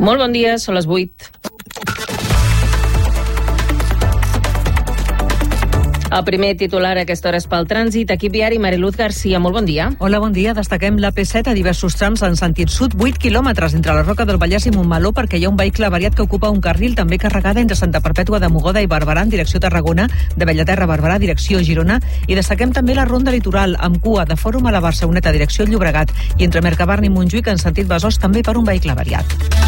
Molt bon dia, són les 8. El primer titular a aquesta hora és pel trànsit. Equip viari, Mariluz Garcia, molt bon dia. Hola, bon dia. Destaquem la P7 a diversos trams en sentit sud, 8 quilòmetres entre la Roca del Vallès i Montmeló perquè hi ha un vehicle avariat que ocupa un carril, també carregada entre Santa Perpètua de Mogoda i Barberà en direcció Tarragona, de Bellaterra a Barberà, direcció Girona, i destaquem també la ronda litoral amb cua de Fòrum a la Barceloneta, direcció Llobregat, i entre Mercabarna i Montjuïc en sentit Besòs també per un vehicle avariat.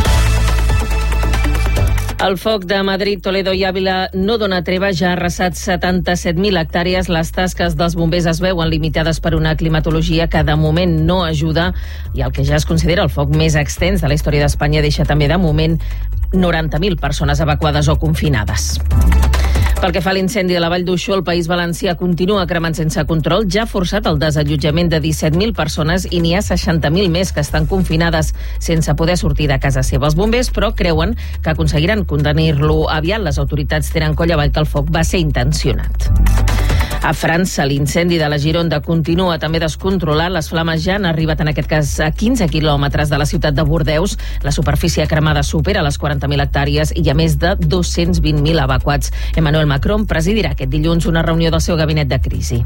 El foc de Madrid, Toledo i Àvila no dona treva, ja ha arrasat 77.000 hectàrees. Les tasques dels bombers es veuen limitades per una climatologia que de moment no ajuda i el que ja es considera el foc més extens de la història d'Espanya deixa també de moment 90.000 persones evacuades o confinades. Pel que fa a l'incendi de la Vall d'Uixó, el País Valencià continua cremant sense control. Ja ha forçat el desallotjament de 17.000 persones i n'hi ha 60.000 més que estan confinades sense poder sortir de casa seva. Els bombers, però, creuen que aconseguiran contenir-lo aviat. Les autoritats tenen coll avall que el foc va ser intencionat. A França, l'incendi de la Gironda continua també descontrolat. Les flames ja han arribat, en aquest cas, a 15 quilòmetres de la ciutat de Bordeus. La superfície cremada supera les 40.000 hectàrees i hi ha més de 220.000 evacuats. Emmanuel Macron presidirà aquest dilluns una reunió del seu gabinet de crisi.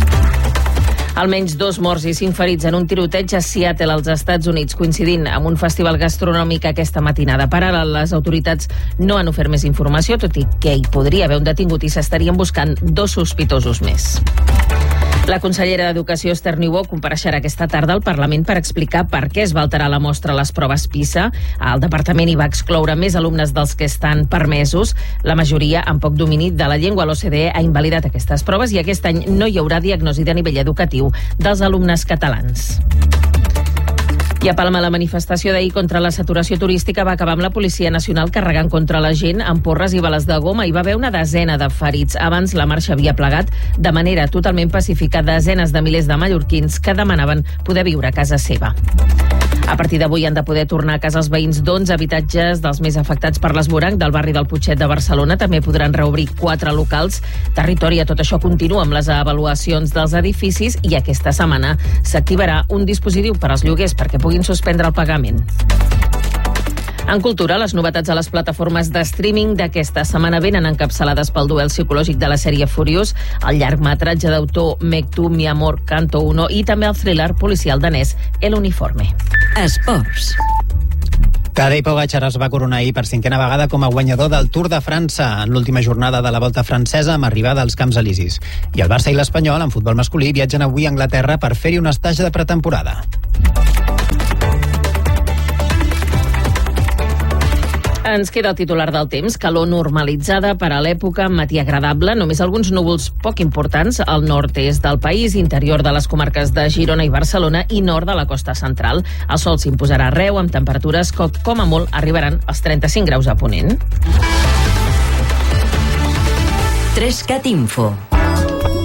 Almenys 2 morts i 5 ferits en un tiroteig a Seattle, als Estats Units, coincidint amb un festival gastronòmic aquesta matinada. Per ara, les autoritats no han ofert més informació, tot i que hi podria haver un detingut i s'estarien buscant 2 sospitosos més. La consellera d'Educació, Esther Niubó, compareixerà aquesta tarda al Parlament per explicar per què es va alterar la mostra a les proves PISA. El departament hi va excloure més alumnes dels que estan permesos. La majoria, amb poc domini de la llengua, l'OCDE ha invalidat aquestes proves i aquest any no hi haurà diagnosi de nivell educatiu dels alumnes catalans. I a Palma, la manifestació d'ahir contra la saturació turística va acabar amb la Policia Nacional carregant contra la gent amb porres i bales de goma. Hi va haver una desena de ferits. Abans la marxa havia plegat de manera totalment pacífica desenes de milers de mallorquins que demanaven poder viure a casa seva. A partir d'avui han de poder tornar a casa els veïns d'11 habitatges dels més afectats per l'esvoranc del barri del Putxet de Barcelona. També podran reobrir 4 locals. Territori, a tot això, continua amb les avaluacions dels edificis i aquesta setmana s'activarà un dispositiu per als lloguers perquè puguin suspendre el pagament. En cultura, les novetats a les plataformes de streaming d'aquesta setmana venen encapçalades pel duel psicològic de la sèrie Furious, el llargmetratge d'autor Meg tu, mi amor, canto uno i també el thriller policial danès El uniforme. Esports. Tadej Pogačar es va coronar ahir per 5a vegada com a guanyador del Tour de França en l'última jornada de la Volta francesa amb arribada als Camps Elisis. I el Barça i l'Espanyol, en futbol masculí, viatgen avui a Anglaterra per fer-hi un estatge de pretemporada. Ens queda el titular del temps, calor normalitzada per a l'època, matí agradable, només alguns núvols poc importants al nord-est del país, interior de les comarques de Girona i Barcelona i nord de la costa central. El sol s'imposarà arreu amb temperatures que, com a molt, arribaran als 35 graus a Ponent. 3CAT Info.